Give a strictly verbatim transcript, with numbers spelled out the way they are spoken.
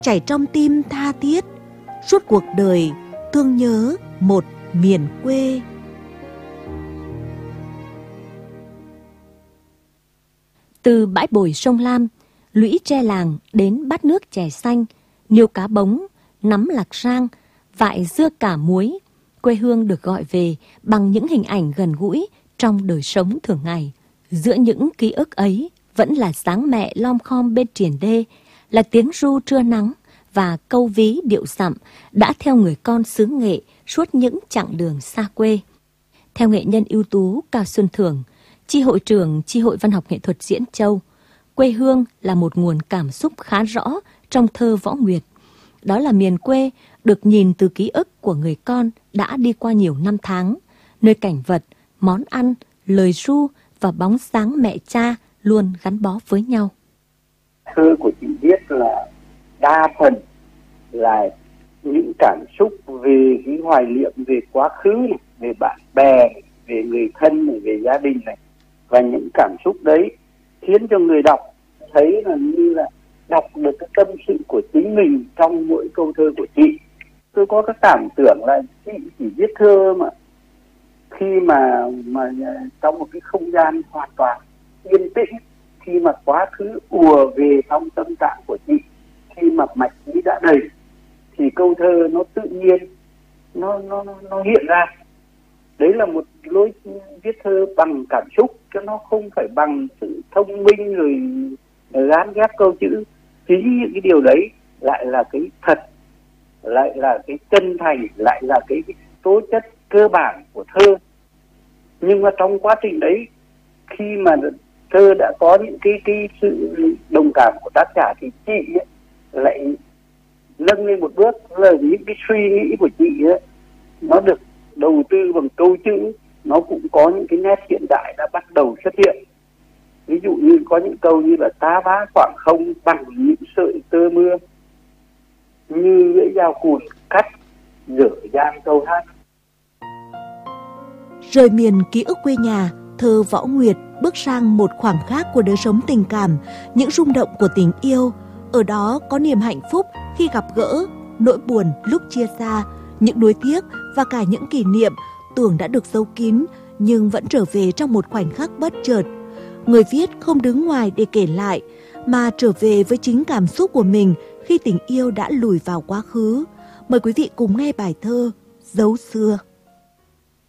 chảy trong tim tha thiết, suốt cuộc đời thương nhớ một miền quê. Từ bãi bồi sông Lam, lũy tre làng đến bát nước chè xanh, niêu cá bống, nắm lạc rang, vại dưa cả muối, quê hương được gọi về bằng những hình ảnh gần gũi trong đời sống thường ngày. Giữa những ký ức ấy vẫn là dáng mẹ lom khom bên triền đê, là tiếng ru trưa nắng và câu ví điệu dặm đã theo người con xứ Nghệ suốt những chặng đường xa quê. Theo nghệ nhân ưu tú Cao Xuân Thưởng, chi hội trưởng chi hội văn học nghệ thuật Diễn Châu, quê hương là một nguồn cảm xúc khá rõ trong thơ Võ Nguyệt. Đó là miền quê được nhìn từ ký ức của người con đã đi qua nhiều năm tháng, nơi cảnh vật, món ăn, lời ru và bóng dáng mẹ cha luôn gắn bó với nhau. Thơ của chị viết là đa phần là những cảm xúc về cái hoài niệm về quá khứ này, về bạn bè, về người thân này, về gia đình này, và những cảm xúc đấy khiến cho người đọc thấy là như là đọc được cái tâm sự của chính mình trong mỗi câu thơ của chị. Tôi có cái cảm tưởng là chị chỉ viết thơ mà khi mà mà trong một cái không gian hoàn toàn yên tĩnh, khi mà quá khứ ùa về trong tâm trạng của chị, khi mà mạch nghĩ đã đầy thì câu thơ nó tự nhiên nó nó nó hiện ra. Đấy là một lối viết thơ bằng cảm xúc, chứ nó không phải bằng sự thông minh rồi gán ghép câu chữ. Chính những cái điều đấy lại là cái thật, lại là cái chân thành, lại là cái, cái tố chất cơ bản của thơ. Nhưng mà trong quá trình đấy, khi mà thơ đã có những cái cái sự đồng cảm của tác giả thì chị ấy lại nâng lên một bước, là những cái suy nghĩ của chị ấy nó được đầu tư bằng câu chữ, nó cũng có những cái nét hiện đại đã bắt đầu xuất hiện. Ví dụ như có những câu như là ta vá khoảng không bằng những sợi tơ mưa, như lưỡi dao cùn cắt dở dang câu hát. Rời miền ký ức quê nhà, thơ Võ Nguyệt bước sang một khoảng khác của đời sống tình cảm, những rung động của tình yêu. Ở đó có niềm hạnh phúc khi gặp gỡ, nỗi buồn lúc chia xa, những nuối tiếc và cả những kỷ niệm tưởng đã được giấu kín nhưng vẫn trở về trong một khoảnh khắc bất chợt. Người viết không đứng ngoài để kể lại, mà trở về với chính cảm xúc của mình khi tình yêu đã lùi vào quá khứ. Mời quý vị cùng nghe bài thơ Dấu Xưa.